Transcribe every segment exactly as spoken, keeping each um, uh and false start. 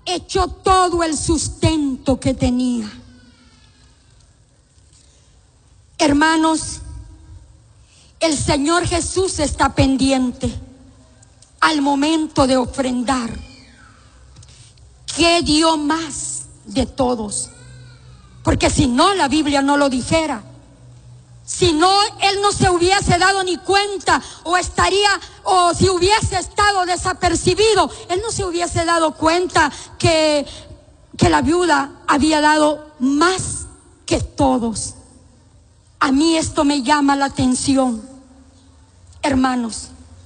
echó todo el sustento que tenía. Hermanos, el Señor Jesús está pendiente al momento de ofrendar. ¿Qué dio más de todos? Porque si no, la Biblia no lo dijera. Si no, Él no se hubiese dado ni cuenta, o estaría, o si hubiese estado desapercibido, Él no se hubiese dado cuenta que, que la viuda había dado más que todos. A mí esto me llama la atención, hermanos,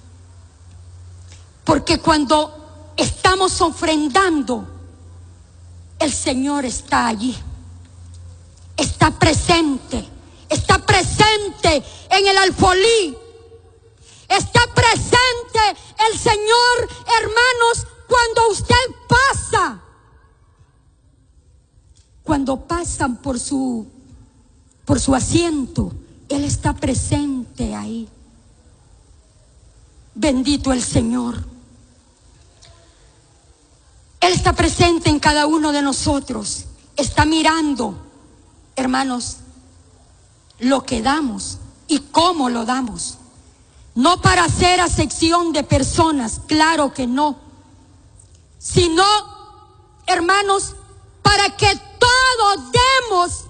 porque cuando estamos ofrendando, el Señor está allí, está presente, está presente en el alfolí, está presente el Señor, hermanos, cuando usted pasa, cuando pasan por su por su asiento, Él está presente ahí. Bendito el Señor. Él está presente en cada uno de nosotros. Está mirando, hermanos, lo que damos y cómo lo damos. No para hacer acepción de personas, claro que no. Sino, hermanos, para que todos demos